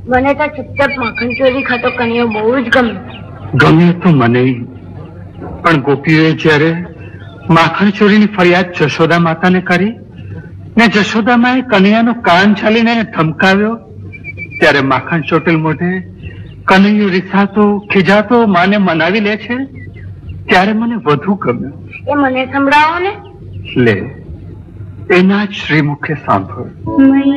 મને તો ચૂપચાપ માખણ ચોરી ખાતો કનૈયો બહુ જ ગમે. ગમે તો મને, પણ ગોપીઓએ જ્યારે માખણ ચોરીની ફરિયાદ જશોદા માતાને કરી ને જશોદા માએ કનૈયાનું કાન છાલીને એને ધમકાવ્યો, ત્યારે માખણ ચોટેલ મોઢે કનૈયો રીસાતો ખીજાતો માને મનાવી લે છે, ત્યારે મને વધુ ગમ્યું. એ મને સંભળાવો ને. લે, એના જ શ્રીમુખે સાંભળ.